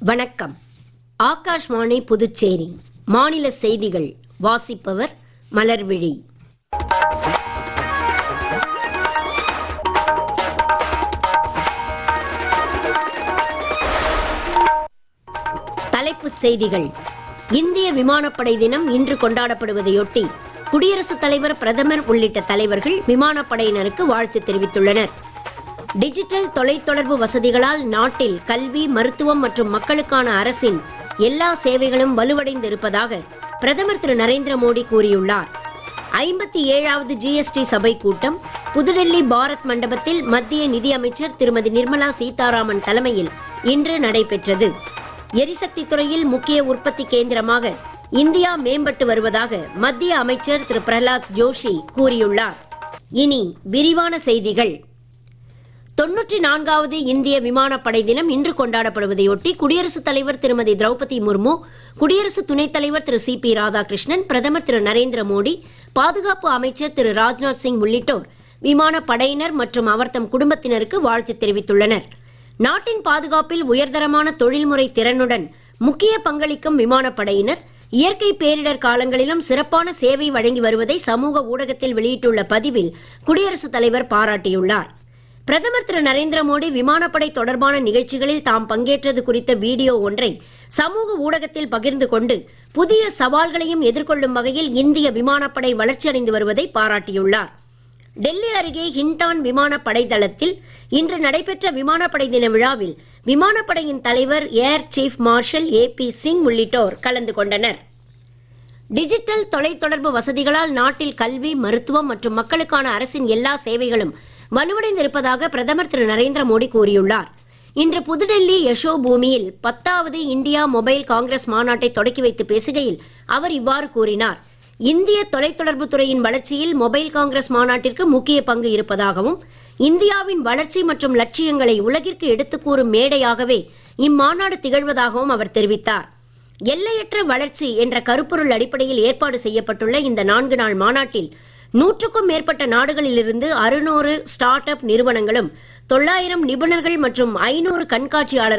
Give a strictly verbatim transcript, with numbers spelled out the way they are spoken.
வணக்கம். ஆகாஷ்வாணி புதுச்சேரி மாநில செய்திகள் வாசிப்பவர் மலர்விழி. தலைப்புச் செய்திகள். இந்திய விமானப்படை தினம் இன்று கொண்டாடப்படுவதையொட்டி குடியரசுத் தலைவர், பிரதமர் உள்ளிட்ட தலைவர்கள் விமானப்படையினருக்கு வாழ்த்து தெரிவித்துள்ளனர். டிஜிட்டல் தொலைத்தொடர்பு வசதிகளால் நாட்டில் கல்வி, மருத்துவம் மற்றும் மக்களுக்கான அரசின் எல்லா சேவைகளும் வலுவடைந்து இருப்பதாக பிரதமர் திரு நரேந்திர மோடி கூறியுள்ளார். ஐம்பத்தி ஏழாவது ஜிஎஸ்டி சபை கூட்டம் புதுடெல்லி பாரத் மண்டபத்தில் மத்திய நிதியமைச்சர் திருமதி நிர்மலா சீதாராமன் தலைமையில் இன்று நடைபெற்றது. எரிசக்தி துறையில் முக்கிய உற்பத்தி கேந்திரமாக இந்தியா மேம்பட்டு வருவதாக மத்திய அமைச்சர் திரு பிரஹலாத் ஜோஷி கூறியுள்ளார். இனி விரிவான செய்திகள். தொன்னூற்றி நான்காவது இந்திய விமானப்படை தினம் இன்று கொண்டாடப்படுவதையொட்டி குடியரசுத் தலைவர் திருமதி திரௌபதி முர்மு, குடியரசு துணைத் தலைவர் திரு சி பி ராதாகிருஷ்ணன், பிரதமர் திரு நரேந்திர மோடி, பாதுகாப்பு அமைச்சர் திரு ராஜ்நாத் சிங் உள்ளிட்டோர் விமானப்படையினர் மற்றும் அவர்தம் குடும்பத்தினருக்கு வாழ்த்து தெரிவித்துள்ளனர். நாட்டின் பாதுகாப்பில் உயர்தரமான தொழில்முறை திறனுடன் முக்கிய பங்களிக்கும் விமானப்படையினர் இயற்கை பேரிடர் காலங்களிலும் சிறப்பான சேவை வழங்கி வருவதை சமூக ஊடகத்தில் வெளியிட்டுள்ள பதிவில் குடியரசுத் தலைவர் பாராட்டியுள்ளார். பிரதமர் திரு நரேந்திர மோடி விமானப்படை தொடர்பான நிகழ்ச்சிகளில் தாம் பங்கேற்றது குறித்த வீடியோ ஒன்றை சமூக ஊடகத்தில் பகிர்ந்து கொண்டு புதிய சவால்களையும் எதிர்கொள்ளும் வகையில் இந்திய விமானப்படை வளர்ச்சியடைந்து வருவதை பாராட்டியுள்ளார். டெல்லி அருகே ஹிண்டான் விமானப்படை தளத்தில் இன்று நடைபெற்ற விமானப்படை தின விழாவில் விமானப்படையின் தலைவர் ஏர் சீஃப் மார்ஷல் ஏ பி சிங் உள்ளிட்டோர் கலந்து கொண்டனர். டிஜிட்டல் தொலைத்தொடர்பு வசதிகளால் நாட்டில் கல்வி, மருத்துவம் மற்றும் மக்களுக்கான அரசின் எல்லா சேவைகளும் வலுவடைந்திருப்பதாக பிரதமர் திரு நரேந்திர மோடி கூறியுள்ளார். இன்று புதுடெல்லி யசோ பூமியில் பத்தாவது இந்தியா மொபைல் காங்கிரஸ் மாநாட்டை தொடக்கி வைத்து பேசுகையில் அவர் இவ்வாறு கூறினார். இந்திய தொலைத்தொடர்பு துறையின் வளர்ச்சியில் மொபைல் காங்கிரஸ் மாநாட்டிற்கு முக்கிய பங்கு இருப்பதாகவும் இந்தியாவின் வளர்ச்சி மற்றும் லட்சியங்களை உலகிற்கு எடுத்துக் கூறும் மேடையாகவே இம்மாநாடு திகழ்வதாகவும் அவர் தெரிவித்தார். எல்லையற்ற வளர்ச்சி என்ற கருப்பொருள் அடிப்படையில் ஏற்பாடு செய்யப்பட்டுள்ள இந்த நான்கு நாள் மாநாட்டில் நூற்றுக்கும் மேற்பட்ட நாடுகளிலிருந்து அறுநூறு ஸ்டார்ட் அப் நிறுவனங்களும் தொள்ளாயிரம் நிபுணர்கள் மற்றும் ஐநூறு கண்காட்சியாளர்கள்